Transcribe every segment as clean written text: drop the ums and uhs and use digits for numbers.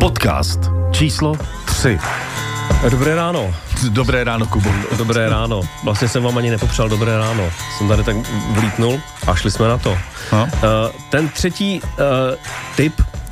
Podcast číslo 3. Dobré ráno. Dobré ráno, Kubo. Dobré ráno. Vlastně jsem vám ani nepopřál dobré ráno. Jsem tady tak vlítnul a šli jsme na to. Ten třetí tip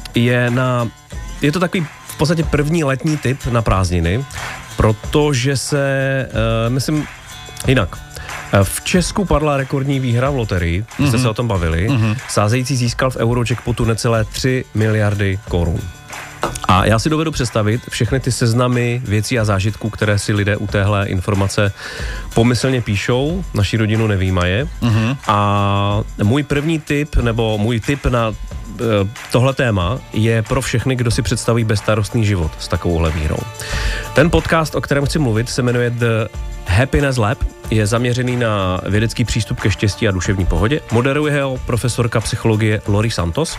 je to takový v podstatě první letní tip na prázdniny, protože myslím jinak. V Česku padla rekordní výhra v loterii, jste se o tom bavili. Sázející získal v Eurojackpotu necelé 3 miliardy korun. A já si dovedu představit všechny ty seznamy věcí a zážitků, které si lidé u téhle informace pomyslně píšou, naši rodinu nevyjímaje. A můj první tip, nebo můj tip na tohle téma je pro všechny, kdo si představí bezstarostný život s takovouhle výhrou. Ten podcast, o kterém chci mluvit, se jmenuje The Happiness Lab, je zaměřený na vědecký přístup ke štěstí a duševní pohodě. Moderuje ho profesorka psychologie Laurie Santos.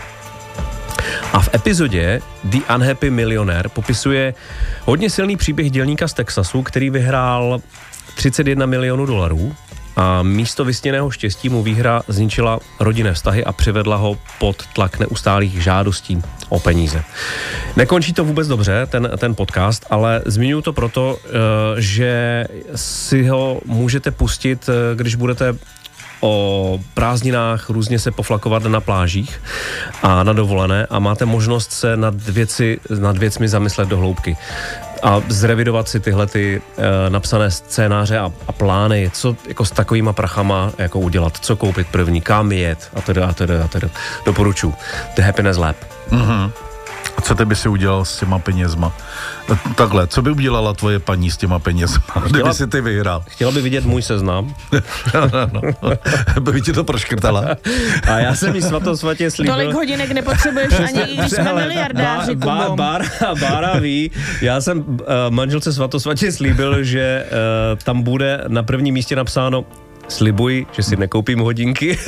A v epizodě The Unhappy Millionaire popisuje hodně silný příběh dělníka z Texasu, který vyhrál 31 milionů dolarů a místo vysněného štěstí mu výhra zničila rodinné vztahy a přivedla ho pod tlak neustálých žádostí o peníze. Nekončí to vůbec dobře, ten podcast, ale zmiňuji to proto, že si ho můžete pustit, když budete o prázdninách různě se poflakovat na plážích a na dovolené a máte možnost se nad věcmi zamyslet do hloubky a zrevidovat si tyhle napsané scénáře a plány, co jako s takovýma prachama jako udělat, co koupit první, kam jet a teda. Doporučuji. The Happiness Lab. Co ty by si udělal s těma penězma? Takhle, co by udělala tvoje paní s těma penězma, kdyby si ty vyhrál? Chtěla by vidět můj seznam. By ti to proškrtala. A já jsem jí svatosvatě slíbil... Tolik hodinek nepotřebuješ ani, když jsme miliardáři, Kubo. Bára ví, já jsem manželce svatosvatě slíbil, že tam bude na prvním místě napsáno slibuji, že si nekoupím hodinky.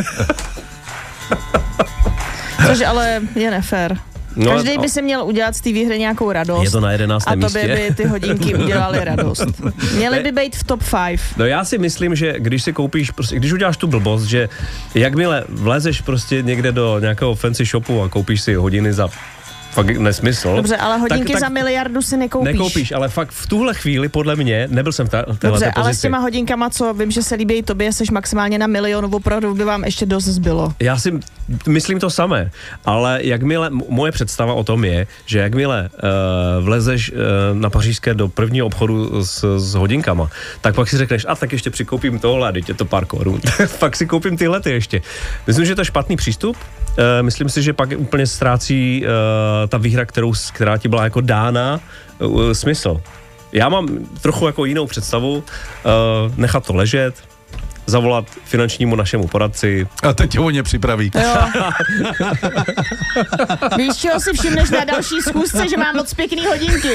Což ale je nefér. No, každý by si měl udělat z té výhry nějakou radost. Je to na 11. místě. A tobě by ty hodinky udělaly radost. Měly by být v top 5. No já si myslím, že když si koupíš, prostě, když uděláš tu blbost, že jakmile vlezeš prostě někde do nějakého fancy shopu a koupíš si hodiny za fakt nesmysl. Dobře, ale hodinky za miliardu si nekoupíš. Nekoupíš, ale fakt v tuhle chvíli, podle mě, nebyl jsem v téhle Dobře, pozici. ale s těma hodinkama, co vím, že se líbí i tobě, seš maximálně na milion, opravdu by vám ještě dost zbylo. Já si myslím to samé, ale moje představa o tom je, že jakmile vlezeš na Pařížské do prvního obchodu s hodinkama, tak pak si řekneš, a tak ještě přikoupím tohle, a teď je to pár korun. Pak si koupím tyhle ještě. Myslím, že to je špatný přístup. Myslím si, že pak úplně ztrácí ta výhra, která ti byla jako dána, smysl. Já mám trochu jako jinou představu, nechat to ležet, zavolat finančnímu našemu poradci. A teď tě o ně připraví. Víš, čeho si všimneš na další schůzce, že mám moc pěkný hodinky?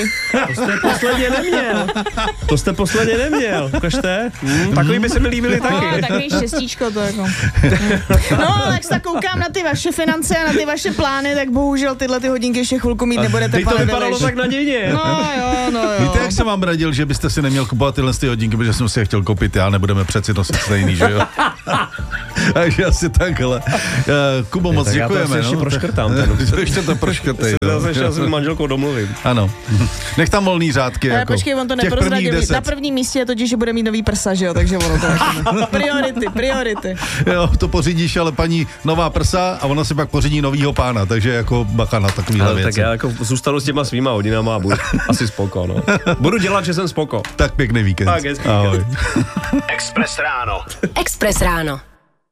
To jste posledně neměl. Ukažte. Takový by se mi líbili taky. No, takový štěstíčko to jako. No, jak se tak koukám na ty vaše finance a na ty vaše plány, tak bohužel tyhle ty hodinky ještě chvilku mít nebudete. Teď to vypadalo tak nadějně. No jo. Víte, jak jsem vám radil, že byste si neměl kupovat tyhle hodinky, protože jsem si je chtěl koupit já, nebudeme přeci nosit stejný, že jo? Takže asi takhle. Kubo, moc děkujeme. Já to proškrtám. Ještě to proškrtej. Já se s manželkou domluvím. Ano. Nech tam volný řádky. Ale jako počkej, on to neprozradil. Na prvním místě je totiž, že bude mít nový prsa, že jo? Takže ono to priority. Jo, to pořídíš, ale paní nová prsa a ona si pak pořídí novýho pána, takže jako bacha na takovýhle věci. Tak já jako zůstanu s těma svýma hodinama a budu asi spoko, no. Budu dělat, že jsem spoko. Tak pěkný víkend. Tak, hezký. Ahoj. Express ráno.